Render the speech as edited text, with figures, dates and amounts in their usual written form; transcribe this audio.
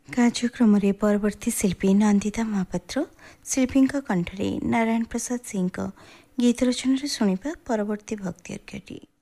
କାର୍ଯ୍ୟକ୍ରମ ପରବର୍ତ୍ତୀ ଶିଳ୍ପୀ ନନ୍ଦିତା ମହାପାତ୍ର, ଶିଳ୍ପୀଙ୍କ କଣ୍ଠରେ ନାରାୟଣ ପ୍ରସାଦ ସିଂଙ୍କ ଗୀତ ରଚନାରେ ଶୁଣିବା ପରବର୍ତ୍ତୀ ଭକ୍ତି ଅର୍ଘ୍ୟଟି।